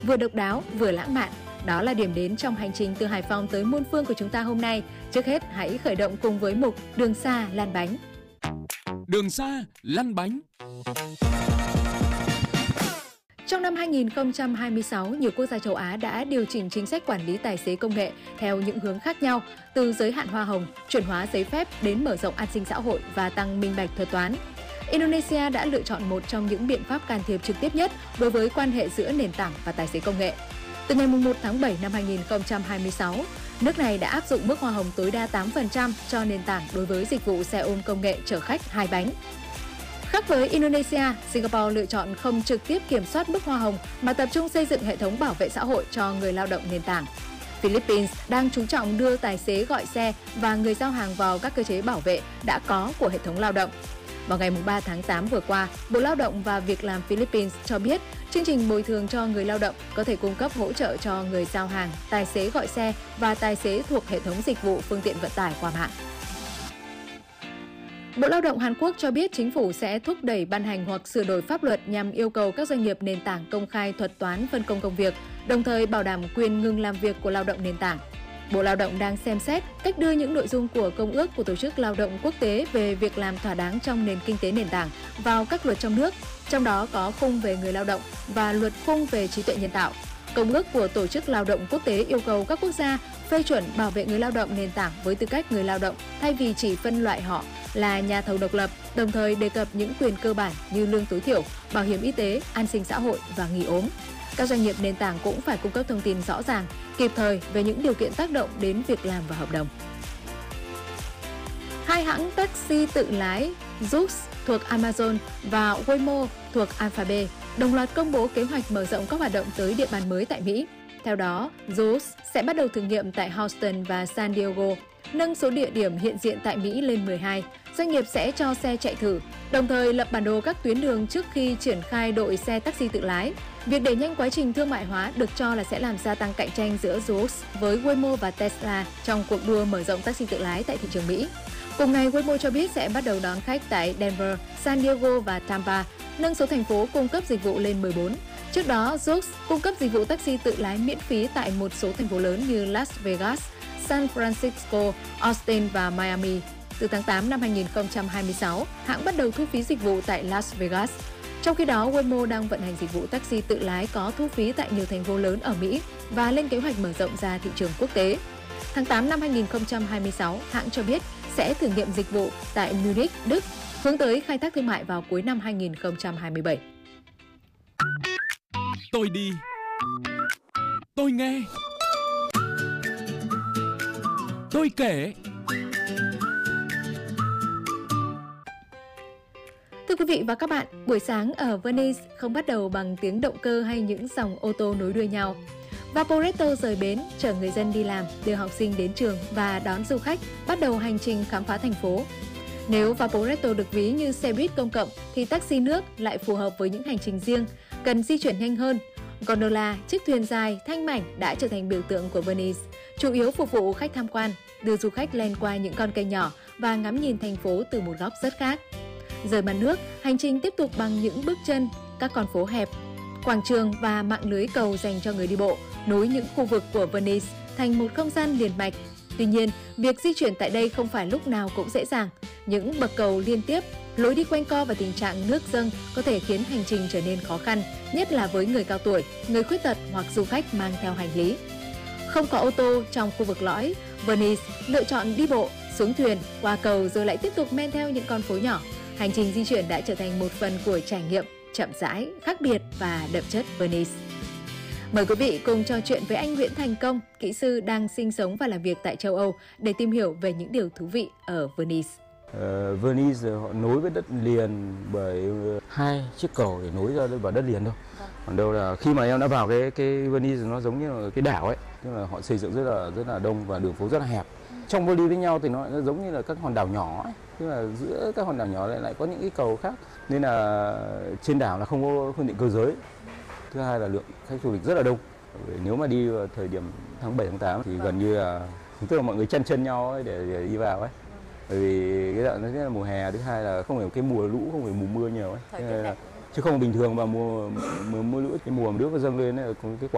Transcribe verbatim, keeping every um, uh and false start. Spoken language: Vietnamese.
vừa độc đáo vừa lãng mạn. Đó là điểm đến trong hành trình từ Hải Phòng tới muôn phương của chúng ta hôm nay. Trước hết, hãy khởi động cùng với mục Đường xa lăn bánh. Đường xa lăn bánh. Trong năm hai nghìn không trăm hai mươi sáu, nhiều quốc gia châu Á đã điều chỉnh chính sách quản lý tài xế công nghệ theo những hướng khác nhau, từ giới hạn hoa hồng, chuẩn hóa giấy phép đến mở rộng an sinh xã hội và tăng minh bạch thuật toán. Indonesia đã lựa chọn một trong những biện pháp can thiệp trực tiếp nhất đối với quan hệ giữa nền tảng và tài xế công nghệ. Từ ngày mùng một tháng bảy năm hai nghìn không trăm hai mươi sáu, nước này đã áp dụng mức hoa hồng tối đa tám phần trăm cho nền tảng đối với dịch vụ xe ôm công nghệ chở khách hai bánh. Khác với Indonesia, Singapore lựa chọn không trực tiếp kiểm soát mức hoa hồng mà tập trung xây dựng hệ thống bảo vệ xã hội cho người lao động nền tảng. Philippines đang chú trọng đưa tài xế gọi xe và người giao hàng vào các cơ chế bảo vệ đã có của hệ thống lao động. Vào ngày ba tháng tám vừa qua, Bộ Lao động và Việc làm Philippines cho biết chương trình bồi thường cho người lao động có thể cung cấp hỗ trợ cho người giao hàng, tài xế gọi xe và tài xế thuộc hệ thống dịch vụ phương tiện vận tải qua mạng. Bộ Lao động Hàn Quốc cho biết chính phủ sẽ thúc đẩy ban hành hoặc sửa đổi pháp luật nhằm yêu cầu các doanh nghiệp nền tảng công khai thuật toán phân công công việc, đồng thời bảo đảm quyền ngừng làm việc của lao động nền tảng. Bộ Lao động đang xem xét cách đưa những nội dung của Công ước của Tổ chức Lao động Quốc tế về việc làm thỏa đáng trong nền kinh tế nền tảng vào các luật trong nước, trong đó có khung về người lao động và luật khung về trí tuệ nhân tạo. Công ước của Tổ chức Lao động Quốc tế yêu cầu các quốc gia phê chuẩn bảo vệ người lao động nền tảng với tư cách người lao động thay vì chỉ phân loại họ là nhà thầu độc lập, đồng thời đề cập những quyền cơ bản như lương tối thiểu, bảo hiểm y tế, an sinh xã hội và nghỉ ốm. Các doanh nghiệp nền tảng cũng phải cung cấp thông tin rõ ràng, kịp thời về những điều kiện tác động đến việc làm và hợp đồng. Hai hãng taxi tự lái Zoox thuộc Amazon và Waymo thuộc Alphabet đồng loạt công bố kế hoạch mở rộng các hoạt động tới địa bàn mới tại Mỹ. Theo đó, Zoox sẽ bắt đầu thử nghiệm tại Houston và San Diego, nâng số địa điểm hiện diện tại Mỹ lên mười hai. Doanh nghiệp sẽ cho xe chạy thử, đồng thời lập bản đồ các tuyến đường trước khi triển khai đội xe taxi tự lái. Việc đẩy nhanh quá trình thương mại hóa được cho là sẽ làm gia tăng cạnh tranh giữa Zoox với Waymo và Tesla trong cuộc đua mở rộng taxi tự lái tại thị trường Mỹ. Cùng ngày, Waymo cho biết sẽ bắt đầu đón khách tại Denver, San Diego và Tampa, nâng số thành phố cung cấp dịch vụ lên mười bốn. Trước đó, Zoox cung cấp dịch vụ taxi tự lái miễn phí tại một số thành phố lớn như Las Vegas, San Francisco, Austin và Miami. Từ tháng tám năm hai nghìn không trăm hai mươi sáu, hãng bắt đầu thu phí dịch vụ tại Las Vegas. Trong khi đó, Waymo đang vận hành dịch vụ taxi tự lái có thu phí tại nhiều thành phố lớn ở Mỹ và lên kế hoạch mở rộng ra thị trường quốc tế. Tháng tám năm hai nghìn không trăm hai mươi sáu, hãng cho biết sẽ thử nghiệm dịch vụ tại Munich, Đức, hướng tới khai thác thương mại vào cuối năm hai nghìn không trăm hai mươi bảy. Tôi đi, tôi nghe, tôi kể. Thưa quý vị và các bạn, buổi sáng ở Venice không bắt đầu bằng tiếng động cơ hay những dòng ô tô nối đuôi nhau. Vaporetto rời bến, chở người dân đi làm, đưa học sinh đến trường và đón du khách bắt đầu hành trình khám phá thành phố. Nếu Vaporetto được ví như xe buýt công cộng thì taxi nước lại phù hợp với những hành trình riêng, cần di chuyển nhanh hơn. Gondola, chiếc thuyền dài, thanh mảnh đã trở thành biểu tượng của Venice, chủ yếu phục vụ khách tham quan, đưa du khách len qua những con kênh nhỏ và ngắm nhìn thành phố từ một góc rất khác. Rời mặt nước, hành trình tiếp tục bằng những bước chân, các con phố hẹp, quảng trường và mạng lưới cầu dành cho người đi bộ, nối những khu vực của Venice thành một không gian liền mạch. Tuy nhiên, việc di chuyển tại đây không phải lúc nào cũng dễ dàng. Những bậc cầu liên tiếp, lối đi quanh co và tình trạng nước dâng có thể khiến hành trình trở nên khó khăn, nhất là với người cao tuổi, người khuyết tật hoặc du khách mang theo hành lý. Không có ô tô trong khu vực lõi, Venice lựa chọn đi bộ, xuống thuyền, qua cầu rồi lại tiếp tục men theo những con phố nhỏ. Hành trình di chuyển đã trở thành một phần của trải nghiệm chậm rãi, khác biệt và đậm chất Venice. Mời quý vị cùng trò chuyện với anh Nguyễn Thành Công, kỹ sư đang sinh sống và làm việc tại châu Âu để tìm hiểu về những điều thú vị ở Venice. Uh, Venice họ nối với đất liền bởi hai chiếc cầu để nối ra vào đất liền thôi. Vâng. Còn đâu là khi mà em đã vào cái cái Venice nó giống như là cái đảo ấy, tức là họ xây dựng rất là rất là đông và đường phố rất là hẹp. Ừ. Trong vô đi với nhau thì nó, nó giống như là các hòn đảo nhỏ ấy. Tức là giữa các hòn đảo nhỏ lại lại có những cái cầu khác, nên là trên đảo là không có phương tiện cơ giới. Thứ hai là lượng khách du lịch rất là đông. Nếu mà đi vào thời điểm tháng bảy, tháng tám thì gần như là tức là mọi người chen chân nhau ấy để, để đi vào ấy. Bởi vì cái đoạn nó là mùa hè, thứ hai là không phải cái mùa lũ, không phải mùa mưa nhiều ấy. Thế là, chứ không bình thường vào mùa mùa mưa lũ, cái mùa nước nó dâng lên ấy, cái quả